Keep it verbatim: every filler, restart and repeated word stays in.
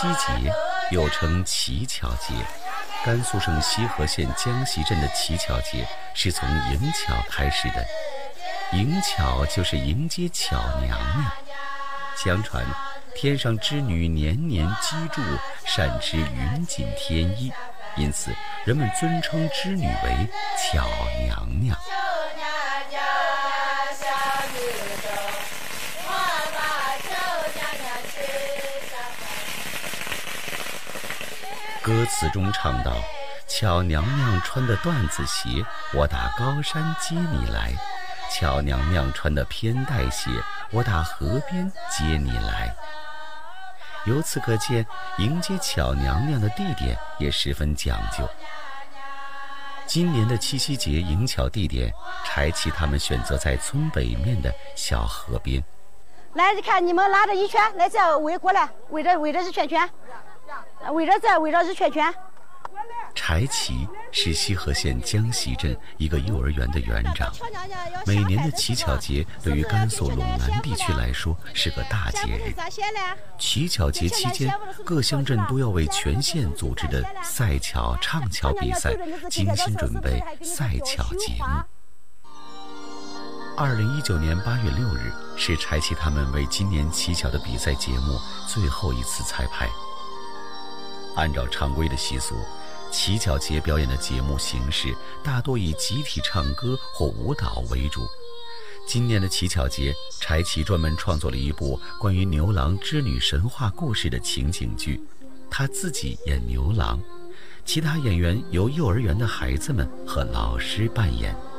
夕节又称乞巧节，甘肃省西河县江西镇的乞巧节是从迎巧开始的。迎巧就是迎接巧娘娘。相传天上织女年年积贮，善织云锦天衣，因此人们尊称织女为巧娘娘。歌词中唱道：巧娘娘穿的缎子鞋，我打高山接你来；巧娘娘穿的偏带鞋，我打河边接你来。由此可见，迎接巧娘娘的地点也十分讲究。今年的七夕节迎巧地点，柴旗他们选择在村北面的小河边。 来，你看你们拉着一圈，来这围过来，围着围着是圈圈，围着这围着是圈圈。 柴旗是西河县江西镇一个幼儿园的园长。每年的乞巧节对于甘肃陇南地区来说是个大节日。乞巧节期间，各乡镇都要为全县组织的赛巧、唱巧比赛精心准备赛巧节目。二零一九年八月六日是柴旗他们为今年乞巧的比赛节目最后一次彩排。按照常规的习俗，乞巧节表演的节目形式大多以集体唱歌或舞蹈为主。今年的乞巧节，柴旗专门创作了一部关于牛郎织女神话故事的情景剧，他自己演牛郎，其他演员由幼儿园的孩子们和老师扮演。